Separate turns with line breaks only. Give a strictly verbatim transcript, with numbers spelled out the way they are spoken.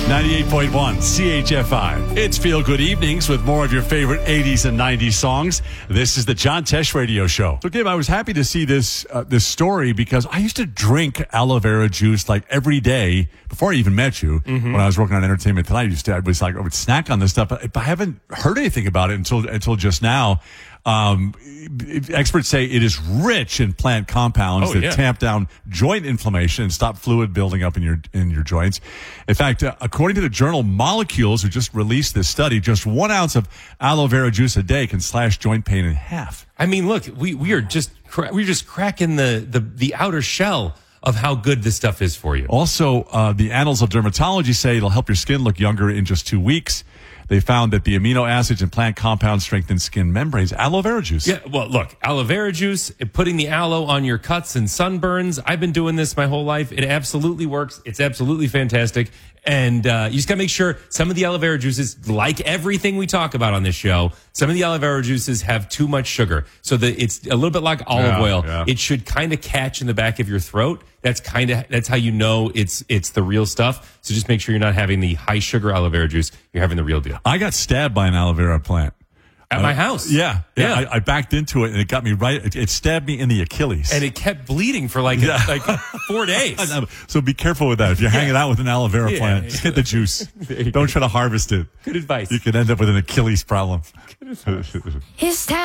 ninety-eight point one C H F I. It's Feel Good Evenings with more of your favorite eighties and nineties songs. This is the John Tesh Radio Show. So, Gabe, I was happy to see this uh, this story because I used to drink aloe vera juice like every day before I even met you. Mm-hmm. When I was working on Entertainment Tonight, I used to, I was like, I would snack on this stuff, but I haven't heard anything about it until until just now. Um, experts say it is rich in plant compounds
oh,
that
yeah.
tamp down joint inflammation and stop fluid building up in your in your joints. In fact, uh, according to the journal Molecules, who just released this study, just one ounce of aloe vera juice a day can slash joint pain in half.
I mean, look, we we are just cra- we're just cracking the, the the outer shell of how good this stuff is for you.
Also, uh, the Annals of Dermatology say it'll help your skin look younger in just two weeks. They found that the amino acids and plant compounds strengthen skin membranes. Aloe vera juice.
Yeah, well, look, aloe vera juice, putting the aloe on your cuts and sunburns. I've been doing this my whole life. It absolutely works. It's absolutely fantastic. And uh, you just got to make sure some of the aloe vera juices, like everything we talk about on this show, some of the aloe vera juices have too much sugar. So that it's a little bit like olive
Yeah,
oil.
yeah.
It should kind of catch in the back of your throat. That's kind of that's how you know it's it's the real stuff. So just make sure you're not having the high sugar aloe vera juice. You're having the real deal.
I got stabbed by an aloe vera plant.
At
uh,
my house.
Yeah. Yeah.
Yeah.
I, I backed into it and it got me right. It, it stabbed me in the Achilles.
And it kept bleeding for like,
Yeah.
like four days.
So be careful with that. If you're hanging out with an aloe vera
Yeah.
plant, just get the juice.
you
Don't
go.
try to harvest it.
Good advice.
You could end up with an Achilles problem.
It's time.